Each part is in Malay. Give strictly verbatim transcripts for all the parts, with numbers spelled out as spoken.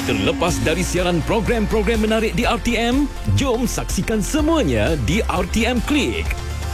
Terlepas dari siaran program-program menarik di R T M, jom saksikan semuanya di R T M Click.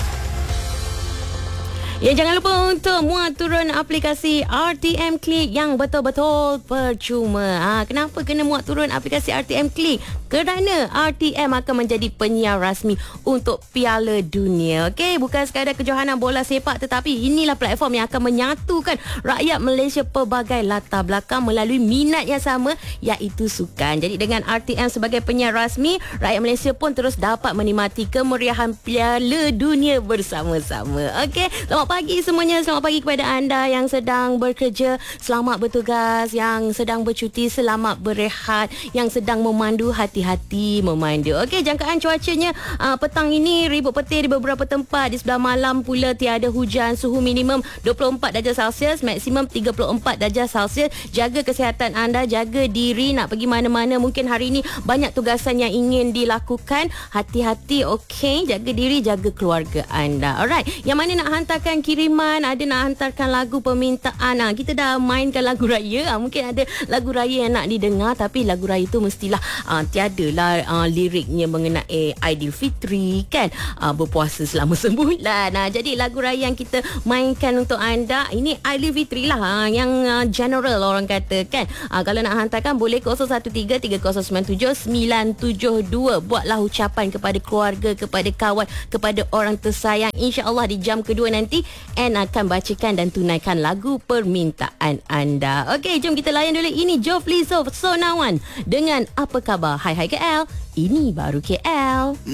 Ya, jangan lupa untuk muat turun aplikasi R T M Click yang betul-betul percuma. Ha, kenapa kena muat turun aplikasi R T M Click? Kerana R T M akan menjadi penyiar rasmi untuk Piala Dunia. Okey, bukan sekadar kejohanan bola sepak, tetapi inilah platform yang akan menyatukan rakyat Malaysia pelbagai latar belakang melalui minat yang sama, iaitu sukan. Jadi dengan R T M sebagai penyiar rasmi, rakyat Malaysia pun terus dapat menikmati kemeriahan Piala Dunia bersama-sama. Okey, selamat pagi semuanya. Selamat pagi kepada anda yang sedang bekerja, selamat bertugas, yang sedang bercuti selamat berehat, yang sedang memandu hati-hati memandu. Okey, jangkaan cuacanya uh, petang ini ribut petir di beberapa tempat. Di sebelah malam pula tiada hujan, suhu minimum dua puluh empat darjah Celsius, maksimum tiga puluh empat darjah Celsius. Jaga kesihatan anda, jaga diri, nak pergi mana-mana. Mungkin hari ini banyak tugasan yang ingin dilakukan. Hati-hati, okey, jaga diri, jaga keluarga anda. Alright, yang mana nak hantarkan kiriman, ada nak hantarkan lagu permintaan. Ha, kita dah mainkan lagu raya. Ha, mungkin ada lagu raya yang nak didengar, tapi lagu raya tu mestilah ha, tiadalah ha, liriknya mengenai Aidilfitri kan, ha, berpuasa selama sebulan. Ha, jadi lagu raya yang kita mainkan untuk anda ini Aidilfitri lah, ha, yang ha, general orang kata kan. Ha, kalau nak hantarkan boleh kosong satu tiga tiga kosong sembilan tujuh sembilan tujuh dua. Buatlah ucapan kepada keluarga, kepada kawan, kepada orang tersayang. InsyaAllah di jam kedua nanti Anne akan bacakan dan tunaikan lagu permintaan anda. Okey, jom kita layan dulu. Ini Jofli Sonawan dengan Apa Khabar. Hai hai K L, ini baru K L.